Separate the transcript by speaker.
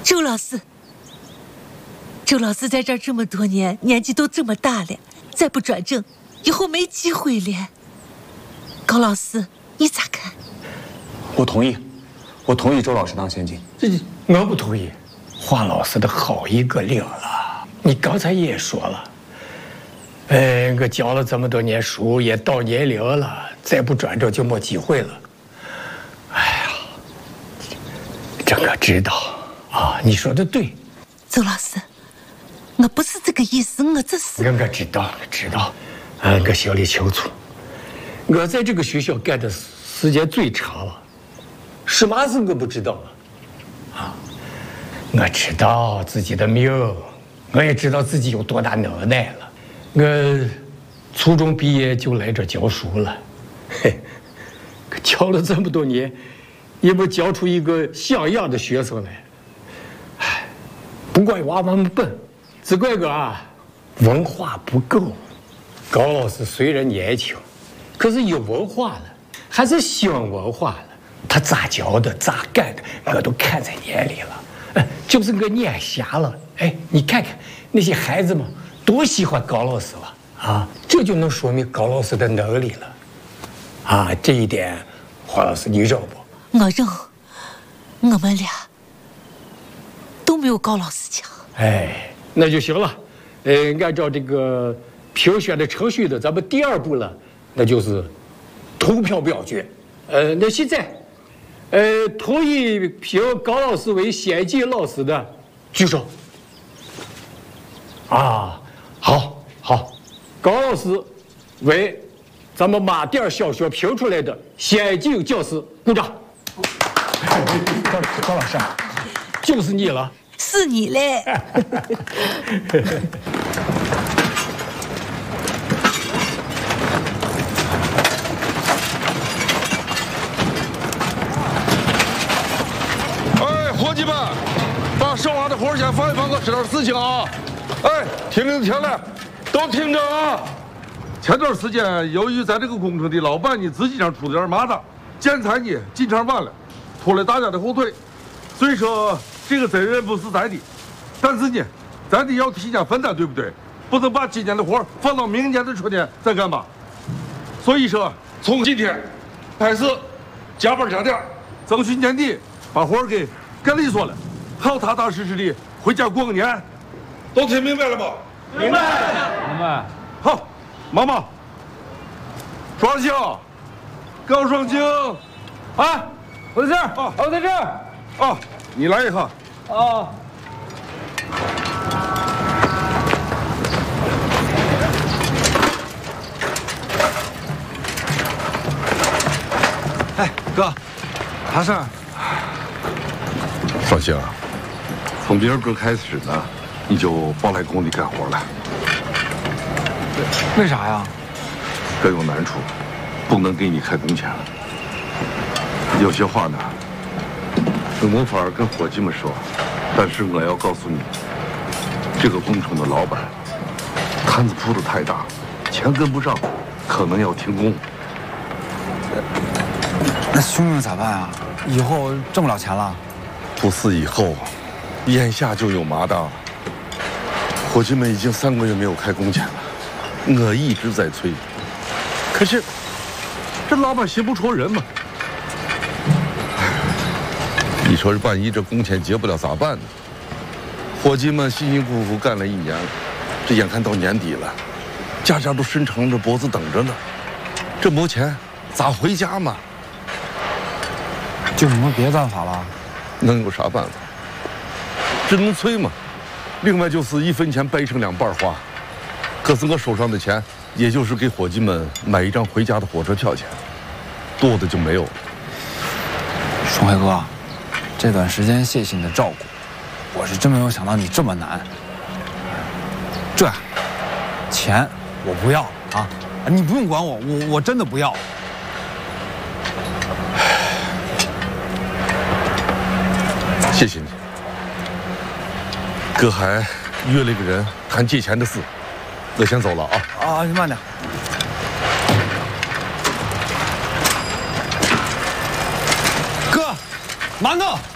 Speaker 1: 周老师，周老师在这儿这么多年，年纪都这么大了，再不转正，以后没机会了。高老师，你咋看？
Speaker 2: 我同意，我同意周老师当县警。
Speaker 3: 我不同意。华老师的好一个领了，你刚才也说了。我教了这么多年书，也到年龄了，再不转正就没机会了。哎呀，这个知道啊，你说的对。
Speaker 1: 周老师，我不是这个意思，我这是……
Speaker 3: 我知道，我心里清楚。我在这个学校干的时间最长了，什么事我不知道啊？我知道自己的命，我也知道自己有多大能耐了。我初中毕业就来这教书了，嘿，可教了这么多年，也没教出一个像样的学生来。唉，不怪娃娃们笨，只怪我啊，文化不够。高老师虽然年轻，可是有文化了，还是新文化了。他咋教的，咋干的，我都看在眼里了。就是我眼瞎了。哎，你看看那些孩子们多喜欢高老师了啊！这就能说明高老师的能力了。啊，这一点，华老师你认不？
Speaker 1: 我认，我们俩都没有高老师强。
Speaker 3: 哎，那就行了。按照这个评选的程序的，咱们第2步了，那就是投票表决。那现在，同意评高老师为县级老师的举手。啊，好，高老师为咱们马甸小学评出来的县级教师，鼓掌。高老师，就是你了。
Speaker 1: 是你嘞。
Speaker 4: 伙计们，把手上的活先放一放，我知点事情啊！哎，听了，都听着啊！前段时间，由于咱这个工程的老板呢自己上出了点麻烦，建材呢进场晚了，拖了大家的后腿，所以说这个责任不是咱的，但是呢，咱得要提前分担，对不对？不能把今年的活放到明年的春天再干吧。所以说，从今天开始加班加点，争取年底把活给干利索了，好踏踏实实的回家过个年，都听明白了吧？
Speaker 5: 明白。
Speaker 4: 好，妈妈，双星，高双星，
Speaker 5: 啊，我在这儿，
Speaker 4: 啊，
Speaker 5: 我在这儿，
Speaker 4: 啊，你来一下。
Speaker 5: 啊。
Speaker 6: 哎，哥，啥事儿？
Speaker 4: 双星，从明儿个开始呢，你就别来工地干活了。
Speaker 6: 为啥呀？
Speaker 4: 哥有难处，不能给你开工钱了。有些话呢，我没法跟伙计们说，但是我要告诉你，这个工程的老板摊子铺的太大，钱跟不上，可能要停工。
Speaker 6: 那兄弟咋办啊？以后挣不了钱了？
Speaker 4: 不是以后，眼下就有麻烦了。伙计们已经3个月没有开工钱了，我一直在催，可是这老板心不戳人嘛。你说万一这工钱结不了咋办呢？伙计们辛辛苦苦干了1年了，这眼看到年底了，家家都伸长着脖子等着呢，这没钱咋回家嘛？
Speaker 6: 就没别的办法了？
Speaker 4: 能有啥办法？只能催嘛。另外就是1分钱掰成2半花，可是我手上的钱，也就是给伙计们买一张回家的火车票钱，多的就没有了。
Speaker 6: 双辉哥，这段时间谢谢你的照顾，我是真没有想到你这么难。这样，钱我不要啊，你不用管我，我真的不要。
Speaker 4: 谢谢你，哥还约了一个人谈借钱的事，我先走了啊。
Speaker 6: 啊，你慢点。哥，馒头。